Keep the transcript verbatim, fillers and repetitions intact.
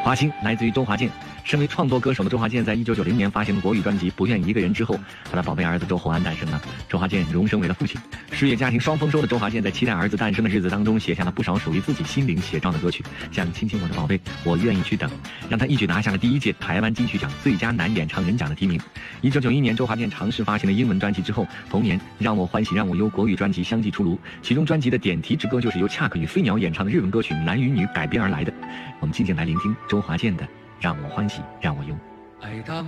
华星来自于周华健。身为创作歌手的周华健，在一九九零年发行的国语专辑《不愿一个人》之后，他的宝贝儿子周厚安诞生了。周华健荣升为了父亲，事业家庭双丰收的周华健，在期待儿子诞生的日子当中，写下了不少属于自己心灵写照的歌曲，像《亲亲我的宝贝》《我愿意去等》，让他一举拿下了第一届台湾金曲奖最佳男演唱人奖的提名。一九九一年，周华健尝试发行了英文专辑之后，同年《让我欢喜让我忧》国语专辑相继出炉，其中专辑的点题之歌就是由恰克与飞鸟演唱的日文歌曲《男与女》改编而来的。我们静静来聆听周华健的《让我欢喜让我忧》。 爱他